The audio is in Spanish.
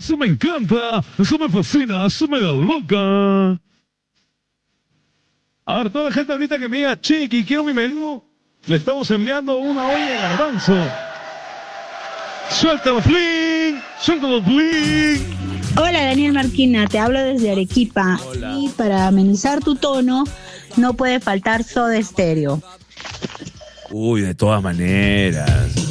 Eso me encanta, eso me fascina, eso me da loca. A ver, toda la gente ahorita que me diga, Chiqui, quiero mi menú, le estamos enviando una olla de garbanzo. Suéltalo, Flynn, suéltalo, Flynn. Hola, Daniel Marquina, te hablo desde Arequipa. Hola. Y para amenizar tu tono, no puede faltar Soda Stereo. Uy, de todas maneras.